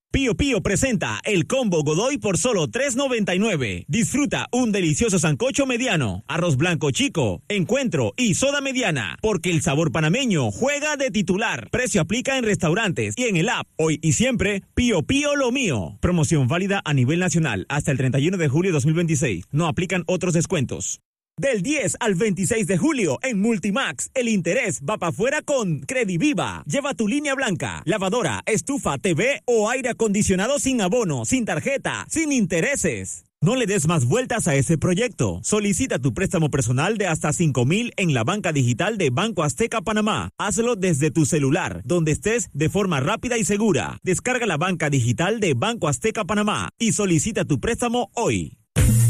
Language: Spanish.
Pío Pío presenta el combo Godoy por solo $3.99. Disfruta un delicioso sancocho mediano, arroz blanco chico, encuentro y soda mediana, porque el sabor panameño juega de titular. Precio aplica en restaurantes y en el app. Hoy y siempre, Pío Pío lo mío. Promoción válida a nivel nacional hasta el 31 de julio de 2026. No aplican otros descuentos. Del 10 al 26 de julio en Multimax, el interés va para afuera con Crediviva. Lleva tu línea blanca, lavadora, estufa, TV o aire acondicionado sin abono, sin tarjeta, sin intereses. No le des más vueltas a ese proyecto. Solicita tu préstamo personal de hasta 5,000 en la banca digital de Banco Azteca Panamá. Hazlo desde tu celular, donde estés, de forma rápida y segura. Descarga la banca digital de Banco Azteca Panamá y solicita tu préstamo hoy.